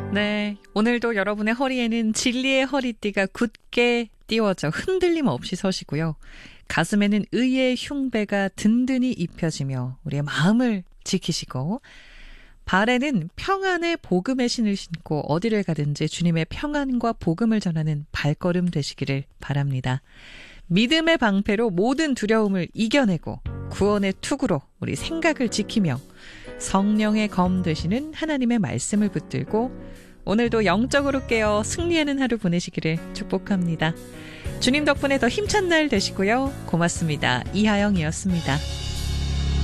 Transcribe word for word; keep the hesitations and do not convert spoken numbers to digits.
네, 오늘도 여러분의 허리에는 진리의 허리띠가 굳게 띄워져 흔들림 없이 서시고요. 가슴에는 의의 흉배가 든든히 입혀지며 우리의 마음을 지키시고, 발에는 평안의 복음의 신을 신고 어디를 가든지 주님의 평안과 복음을 전하는 발걸음 되시기를 바랍니다. 믿음의 방패로 모든 두려움을 이겨내고 구원의 투구로 우리 생각을 지키며 성령의 검 되시는 하나님의 말씀을 붙들고 오늘도 영적으로 깨어 승리하는 하루 보내시기를 축복합니다. 주님 덕분에 더 힘찬 날 되시고요. 고맙습니다. 이하영이었습니다.